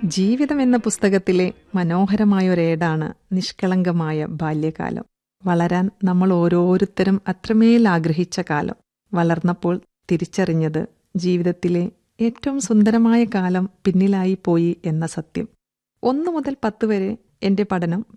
ജീവിതം എന്ന പുസ്തകത്തിലെ മനോഹരമായൊരേടാണ് നിഷ്കളങ്കമായ ബാല്യകാലം. വളരാൻ നമ്മൾ ഓരോരുത്തരും അത്രമേൽ ആഗ്രഹിച്ച കാലം. വളർന്നപ്പോൾ തിരിച്ചറിഞ്ഞത് ജീവിതത്തിലെ ഏറ്റവും സുന്ദരമായ കാലം പിന്നിലായി പോയി എന്ന സത്യം. 1 മുതൽ 10 വരെ എൻ്റെ പഠനം